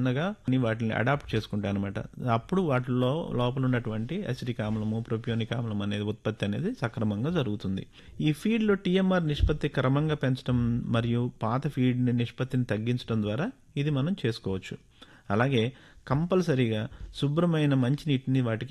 చిన్నగా వాటిని అడాప్ట్ చేసుకుంటాయి అనమాట. అప్పుడు వాటిల్లో లోపల ఉన్నటువంటి అసిటిక్ ఆమ్లము, ప్రొపియోనిక్ ఆమ్లం అనేది ఉత్పత్తి అనేది సక్రమంగా జరుగుతుంది. ఈ ఫీడ్లో టీఎంఆర్ నిష్పత్తి క్రమంగా పెంచడం మరియు పాత ఫీడ్ నిష్పత్తిని తగ్గించడం ద్వారా ఇది మనం చేసుకోవచ్చు. అలాగే కంపల్సరీగా శుభ్రమైన మంచినీటిని వాటికి